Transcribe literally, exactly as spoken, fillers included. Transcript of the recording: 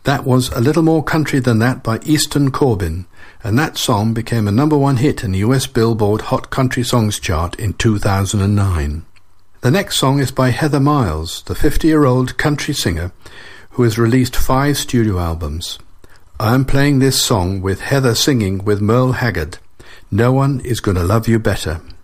That was A Little More Country Than That by Easton Corbin, and that song became a number one hit in the U S Billboard Hot Country Songs chart in two thousand nine. The next song is by Heather Miles, the fifty-year-old country singer who has released five studio albums. I'm playing this song with Heather singing with Merle Haggard. No One Is Gonna Love You Better.